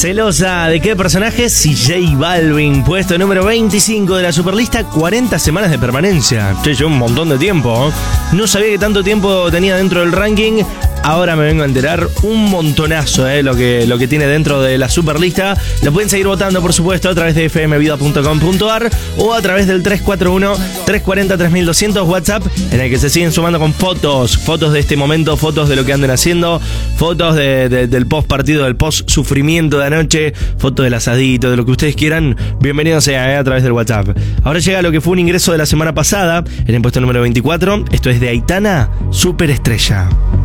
¿Celosa de qué personaje? Si J Balvin, puesto número 25 de la Superlista, 40 semanas de permanencia. Che, lleva un montón de tiempo. No sabía que tanto tiempo tenía dentro del ranking. Ahora me vengo a enterar un montonazo, lo que tiene dentro de la Superlista. Lo pueden seguir votando, por supuesto, a través de fmvida.com.ar o a través del 341-340-3200 WhatsApp, en el que se siguen sumando con fotos de este momento, fotos de lo que anden haciendo, fotos del post partido, del post sufrimiento de anoche, fotos del asadito, de lo que ustedes quieran. Bienvenidos sea a través del WhatsApp. Ahora llega lo que fue un ingreso de la semana pasada, en el puesto número 24. Esto es de Aitana, Superestrella.